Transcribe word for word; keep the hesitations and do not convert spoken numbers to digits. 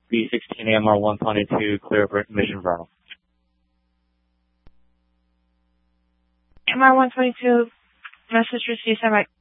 B sixteen M R one twenty-two, clear for mission Vernal. M R one twenty-two, message received, stand by.